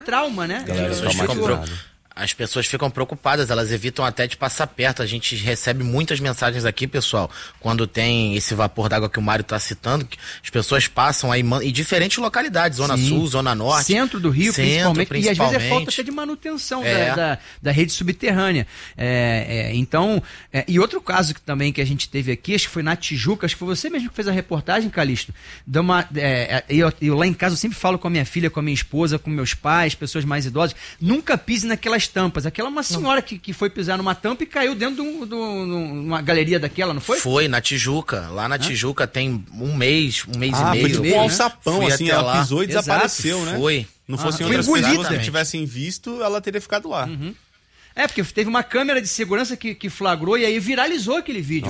trauma, né? As pessoas ficam preocupadas, elas evitam até de passar perto. A gente recebe muitas mensagens aqui, pessoal, quando tem esse vapor d'água que o Mário está citando, que as pessoas passam aí em diferentes localidades, Zona Sul, Zona Norte. Centro do Rio, principalmente. E às vezes é falta até de manutenção da rede subterrânea. Então, e outro caso também que a gente teve aqui, acho que foi na Tijuca, acho que foi você mesmo que fez a reportagem, Calixto. Eu lá em casa eu sempre falo com a minha filha, com a minha esposa, com meus pais, pessoas mais idosas, nunca pise naquelas tampas. Aquela é uma senhora que foi pisar numa tampa e caiu dentro de uma galeria daquela, não foi? Foi, na Tijuca. Lá na Tijuca tem um mês e meio. Foi tipo um alçapão, assim, ela lá. pisou e desapareceu, né? Foi. Não fossem outras pessoas que tivessem visto, ela teria ficado lá. Porque teve uma câmera de segurança que flagrou e aí viralizou aquele vídeo.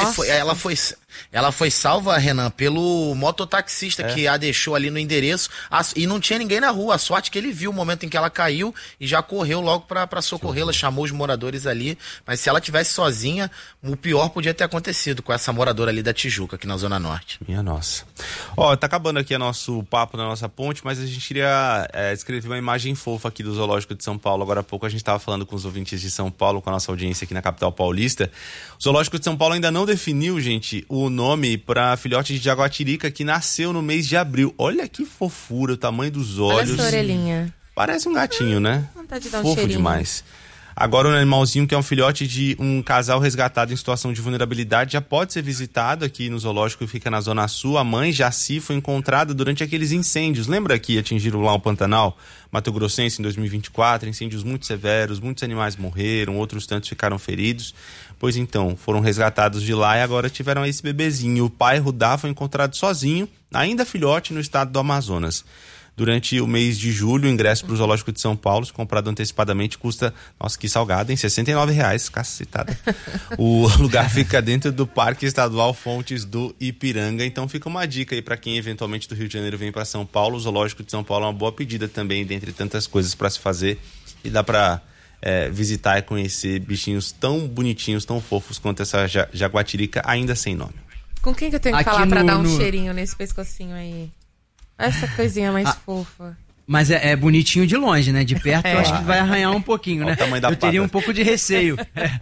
Ela foi salva, Renan, pelo mototaxista que a deixou ali no endereço e não tinha ninguém na rua. A sorte que ele viu o momento em que ela caiu e já correu logo pra socorrê-la, chamou os moradores ali. Mas se ela tivesse sozinha, o pior podia ter acontecido com essa moradora ali da Tijuca, aqui na Zona Norte. Minha nossa. Tá acabando aqui o nosso papo na nossa ponte, mas a gente queria descrever uma imagem fofa aqui do Zoológico de São Paulo. Agora há pouco a gente estava falando com os ouvintes de São Paulo, com a nossa audiência aqui na capital paulista. O Zoológico de São Paulo ainda não definiu, gente, o nome para filhote de jaguatirica que nasceu no mês de abril. Olha que fofura, o tamanho dos olhos. Olha essa orelhinha. Parece um gatinho, né? Vontade de dar um fofo cheirinho. Demais. Agora o animalzinho, que é um filhote de um casal resgatado em situação de vulnerabilidade, já pode ser visitado aqui no zoológico que fica na Zona Sul. A mãe, Jaci, foi encontrada durante aqueles incêndios. Lembra que atingiram lá o Pantanal Mato Grossense em 2024? Incêndios muito severos, muitos animais morreram, outros tantos ficaram feridos. Pois então, foram resgatados de lá e agora tiveram esse bebezinho. O pai, Rudá, foi encontrado sozinho, ainda filhote, no estado do Amazonas. Durante o mês de julho, o ingresso para o Zoológico de São Paulo, se comprado antecipadamente, custa, nossa, que salgado, hein? R$69, cacetada. O lugar fica dentro do Parque Estadual Fontes do Ipiranga. Então fica uma dica aí para quem eventualmente do Rio de Janeiro vem para São Paulo. O Zoológico de São Paulo é uma boa pedida também, dentre tantas coisas para se fazer. E dá para visitar e conhecer bichinhos tão bonitinhos, tão fofos quanto essa jaguatirica, ainda sem nome. Com quem que eu tenho que falar para dar um cheirinho nesse pescocinho aí? Essa coisinha mais fofa. Mas é bonitinho de longe, né? De perto eu acho que vai arranhar um pouquinho, né? Eu teria um pouco de receio.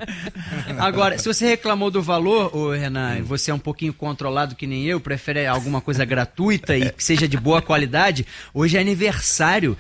Agora, se você reclamou do valor, Renan, e você é um pouquinho controlado que nem eu, prefere alguma coisa gratuita e que seja de boa qualidade, hoje é aniversário,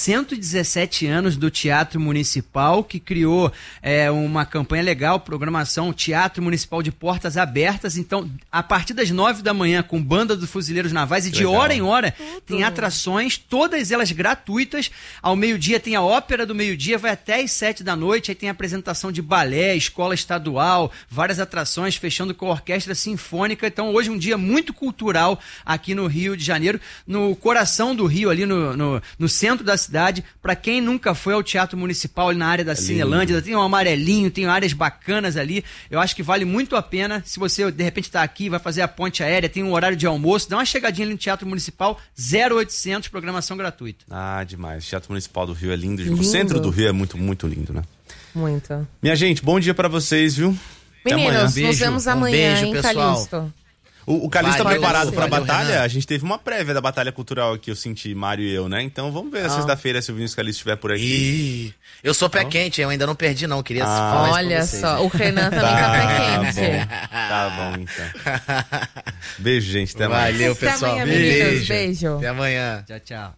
117 anos do Teatro Municipal, que criou uma campanha legal, programação Teatro Municipal de Portas Abertas. Então, a partir das 9 da manhã, com banda dos Fuzileiros Navais, e de hora em hora, tem atrações, todas elas gratuitas. Ao meio-dia tem a ópera do meio-dia, vai até às 7 da noite, aí tem apresentação de balé, escola estadual, várias atrações, fechando com a orquestra sinfônica. Então hoje um dia muito cultural aqui no Rio de Janeiro, no coração do Rio, ali no centro da cidade. Para quem nunca foi ao Teatro Municipal, ali na área da Cinelândia, tem um amarelinho, tem áreas bacanas ali. Eu acho que vale muito a pena. Se você de repente está aqui, vai fazer a ponte aérea, tem um horário de almoço, dá uma chegadinha ali no Teatro Municipal, 0800, programação gratuita. Demais. O Teatro Municipal do Rio é lindo. O centro do Rio é muito, muito lindo, né? Muito. Minha gente, bom dia pra vocês, viu? Meninos, nos vemos amanhã, beijo, hein, pessoal. Calixto? O Calixto tá preparado pra batalha? Renan. A gente teve uma prévia da batalha cultural aqui, eu senti, Mário e eu, né? Então vamos ver sexta-feira se o Vinícius Calixto estiver por aqui. Eu sou pé quente, eu ainda não perdi não, queria falar isso olha pra vocês. só, o Renan também tá pé quente. Tá bom, então. Beijo, gente, até mais. Valeu, pessoal. Até amanhã, meninos. Beijo. Até amanhã. Tchau, tchau.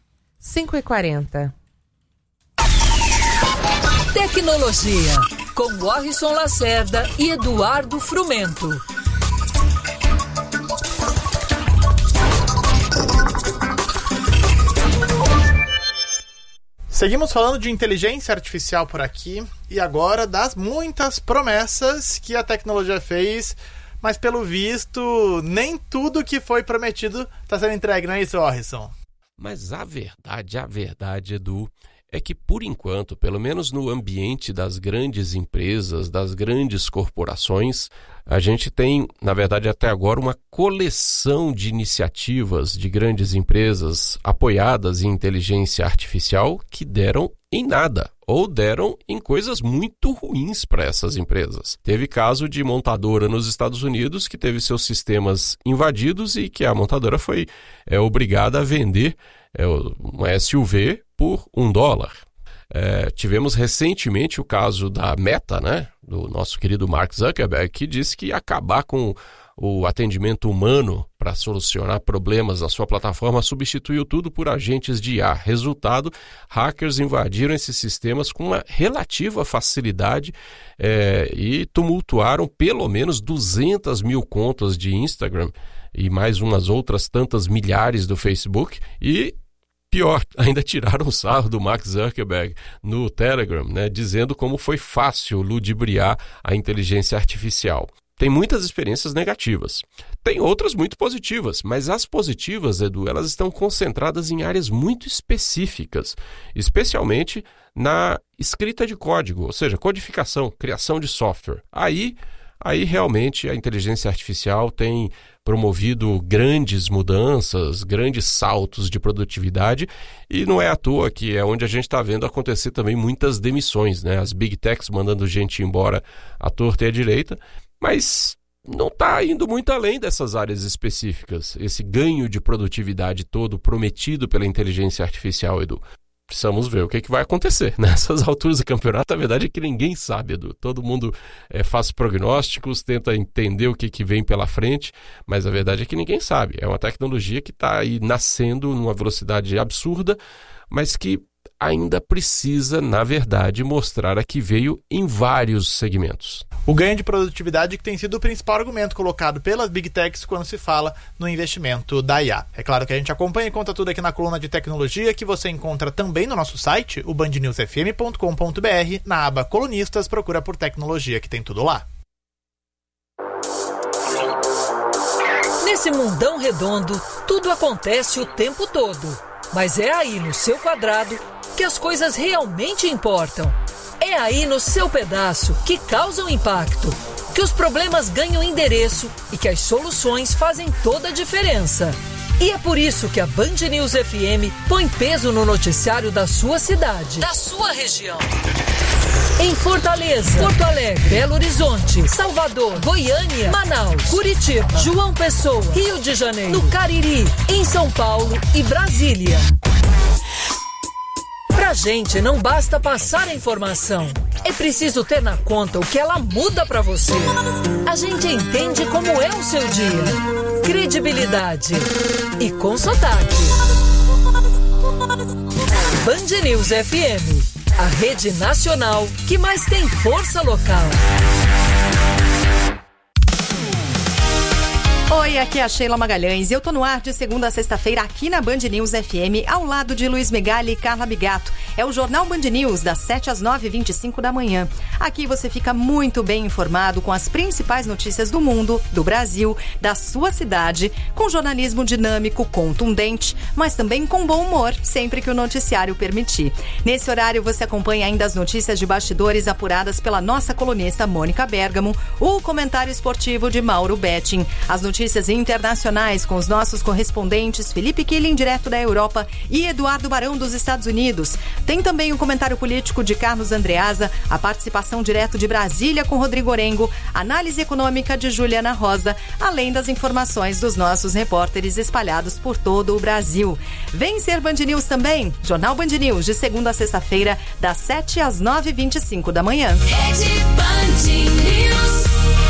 5h40. Tecnologia, com Morrison Lacerda e Eduardo Frumento. Seguimos falando de inteligência artificial por aqui e agora das muitas promessas que a tecnologia fez, mas pelo visto nem tudo que foi prometido está sendo entregue, não é isso, Morrison? Mas a verdade, Edu, é que por enquanto, pelo menos no ambiente das grandes empresas, das grandes corporações, a gente tem, na verdade, até agora uma coleção de iniciativas de grandes empresas apoiadas em inteligência artificial que deram em nada, ou deram em coisas muito ruins para essas empresas. Teve caso de montadora nos Estados Unidos que teve seus sistemas invadidos e que a montadora foi obrigada a vender uma SUV por $1. Tivemos recentemente o caso da Meta, né, do nosso querido Mark Zuckerberg, que disse que ia acabar com o atendimento humano para solucionar problemas na sua plataforma, substituiu tudo por agentes de IA. Resultado, hackers invadiram esses sistemas com uma relativa facilidade e tumultuaram pelo menos 200 mil contas de Instagram e mais umas outras tantas milhares do Facebook e pior, ainda tiraram o sarro do Mark Zuckerberg no Telegram, né, dizendo como foi fácil ludibriar a inteligência artificial. Tem muitas experiências negativas. Tem outras muito positivas, mas as positivas, Edu, elas estão concentradas em áreas muito específicas, especialmente na escrita de código, ou seja, codificação, criação de software. Aí realmente a inteligência artificial tem promovido grandes mudanças, grandes saltos de produtividade, e não é à toa que é onde a gente está vendo acontecer também muitas demissões, né? As big techs mandando gente embora à torta e à direita, mas não está indo muito além dessas áreas específicas, esse ganho de produtividade todo prometido pela inteligência artificial, Edu. Precisamos ver o que vai acontecer nessas alturas do campeonato. A verdade é que ninguém sabe, Edu. Todo mundo faz prognósticos, tenta entender o que vem pela frente, mas a verdade é que ninguém sabe. É uma tecnologia que está aí nascendo numa velocidade absurda, mas que ainda precisa, na verdade, mostrar a que veio em vários segmentos. O ganho de produtividade que tem sido o principal argumento colocado pelas Big Techs quando se fala no investimento da IA. É claro que a gente acompanha e conta tudo aqui na coluna de tecnologia, que você encontra também no nosso site, o bandnewsfm.com.br, na aba Colunistas, procura por tecnologia que tem tudo lá. Nesse mundão redondo, tudo acontece o tempo todo. Mas é aí no seu quadrado que as coisas realmente importam. É aí no seu pedaço que causam impacto, que os problemas ganham endereço e que as soluções fazem toda a diferença. E é por isso que a Band News FM põe peso no noticiário da sua cidade, da sua região. Em Fortaleza, Porto Alegre, Belo Horizonte, Salvador, Goiânia, Manaus, Curitiba, João Pessoa, Rio de Janeiro, no Cariri, em São Paulo e Brasília. Pra gente não basta passar a informação, é preciso ter na conta o que ela muda pra você. A gente entende como é o seu dia. Credibilidade e com sotaque. Band News FM, a rede nacional que mais tem força local. Oi, aqui é a Sheila Magalhães e eu tô no ar de segunda a sexta-feira aqui na Band News FM, ao lado de Luiz Megali e Carla Bigato. É o Jornal Band News, das 7 às 9h25 da manhã. Aqui você fica muito bem informado com as principais notícias do mundo, do Brasil, da sua cidade, com jornalismo dinâmico, contundente, mas também com bom humor, sempre que o noticiário permitir. Nesse horário você acompanha ainda as notícias de bastidores apuradas pela nossa colunista Mônica Bergamo, o comentário esportivo de Mauro Betting, as notícias internacionais com os nossos correspondentes Felipe Killing, direto da Europa, e Eduardo Barão, dos Estados Unidos. Tem também o comentário político de Carlos Andreasa, a participação direto de Brasília com Rodrigo Orengo, análise econômica de Juliana Rosa, além das informações dos nossos repórteres espalhados por todo o Brasil. Vem ser Band News também, Jornal Band News, de segunda a sexta-feira, das 7 às 9h25 da manhã. Rede Band News.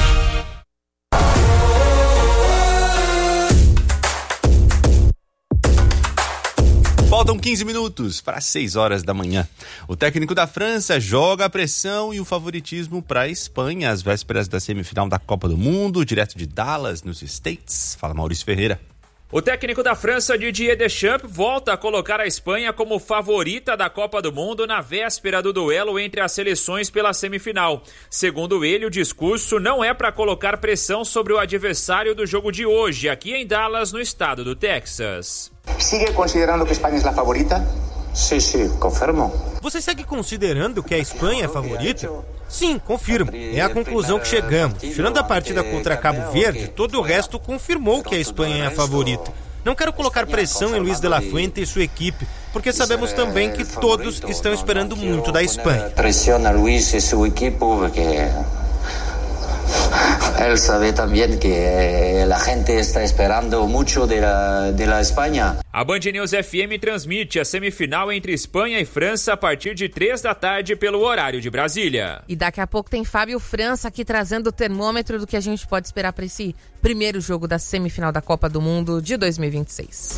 Faltam 15 minutos para 6 horas da manhã. O técnico da França joga a pressão e o favoritismo para a Espanha às vésperas da semifinal da Copa do Mundo, direto de Dallas, nos States. Fala, Maurício Ferreira. O técnico da França, Didier Deschamps, volta a colocar a Espanha como favorita da Copa do Mundo na véspera do duelo entre as seleções pela semifinal. Segundo ele, o discurso não é para colocar pressão sobre o adversário do jogo de hoje, aqui em Dallas, no estado do Texas. ¿Sigue considerando que España es la favorita? Sí, confirmo. Você segue considerando que a Espanha é a favorita? Sim, confirmo. É a conclusão que chegamos. Tirando a partida contra Cabo Verde, todo o resto confirmou que a Espanha é a favorita. Não quero colocar pressão em Luis de la Fuente e sua equipe, porque sabemos também que todos estão esperando muito da Espanha. Pressiona Luis e sua equipe porque Él sabe también que la gente está esperando mucho de la España. A Band News FM transmite a semifinal entre Espanha e França a partir de 3 da tarde pelo horário de Brasília. E daqui a pouco tem Fábio França aqui trazendo o termômetro do que a gente pode esperar para esse primeiro jogo da semifinal da Copa do Mundo de 2026.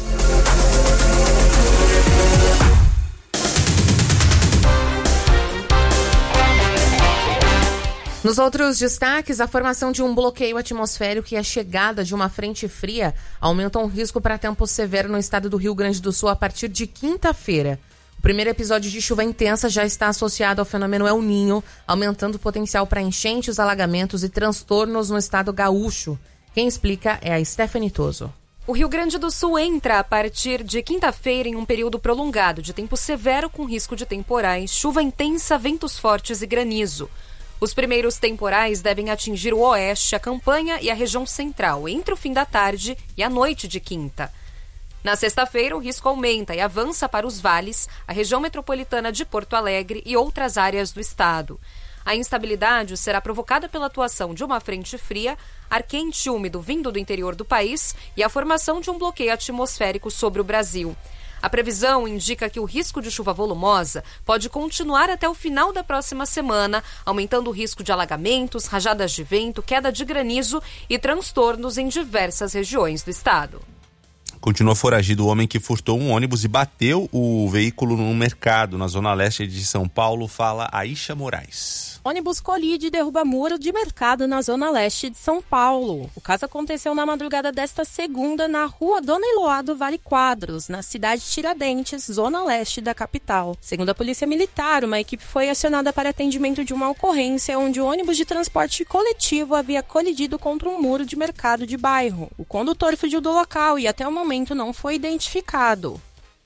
Nos outros destaques, a formação de um bloqueio atmosférico e a chegada de uma frente fria aumentam o risco para tempo severo no estado do Rio Grande do Sul a partir de quinta-feira. O primeiro episódio de chuva intensa já está associado ao fenômeno El Niño, aumentando o potencial para enchentes, alagamentos e transtornos no estado gaúcho. Quem explica é a Stephanie Toso. O Rio Grande do Sul entra a partir de quinta-feira em um período prolongado de tempo severo com risco de temporais, chuva intensa, ventos fortes e granizo. Os primeiros temporais devem atingir o oeste, a campanha e a região central entre o fim da tarde e a noite de quinta. Na sexta-feira, o risco aumenta e avança para os vales, a região metropolitana de Porto Alegre e outras áreas do estado. A instabilidade será provocada pela atuação de uma frente fria, ar quente e úmido vindo do interior do país e a formação de um bloqueio atmosférico sobre o Brasil. A previsão indica que o risco de chuva volumosa pode continuar até o final da próxima semana, aumentando o risco de alagamentos, rajadas de vento, queda de granizo e transtornos em diversas regiões do estado. Continua foragido o homem que furtou um ônibus e bateu o veículo no mercado na zona leste de São Paulo, fala Aisha Moraes. Ônibus colide e derruba muro de mercado na zona leste de São Paulo. O caso aconteceu na madrugada desta segunda na rua Dona Eloá Vale Quadros, na cidade de Tiradentes, zona leste da capital. Segundo a Polícia Militar, uma equipe foi acionada para atendimento de uma ocorrência onde o ônibus de transporte coletivo havia colidido contra um muro de mercado de bairro. O condutor fugiu do local e até o momento não foi identificado.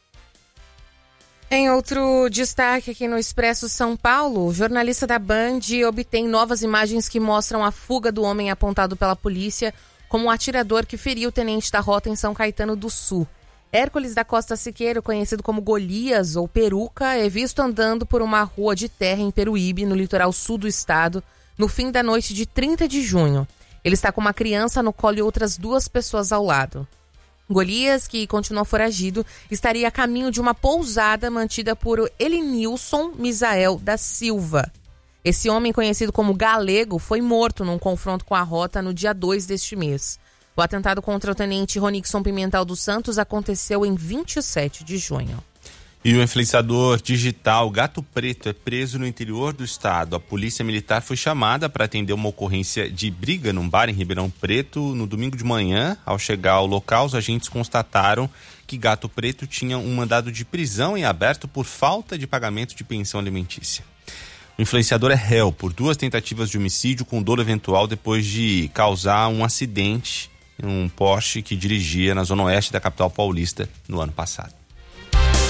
Em outro destaque aqui no Expresso São Paulo, o jornalista da Band obtém novas imagens que mostram a fuga do homem apontado pela polícia como um atirador que feriu o tenente da rota em São Caetano do Sul. Hércules da Costa Siqueiro, conhecido como Golias ou Peruca, é visto andando por uma rua de terra em Peruíbe, no litoral sul do estado, no fim da noite de 30 de junho. Ele está com uma criança no colo e outras 2 pessoas ao lado. Golias, que continua foragido, estaria a caminho de uma pousada mantida por Elinilson Misael da Silva. Esse homem, conhecido como Galego, foi morto num confronto com a rota no dia 2 deste mês. O atentado contra o tenente Ronixon Pimentel dos Santos aconteceu em 27 de junho. E o influenciador digital Gato Preto é preso no interior do estado. A polícia militar foi chamada para atender uma ocorrência de briga num bar em Ribeirão Preto no domingo de manhã. Ao chegar ao local, os agentes constataram que Gato Preto tinha um mandado de prisão em aberto por falta de pagamento de pensão alimentícia. O influenciador é réu por 2 tentativas de homicídio com dolo eventual depois de causar um acidente em um Porsche que dirigia na zona oeste da capital paulista no ano passado.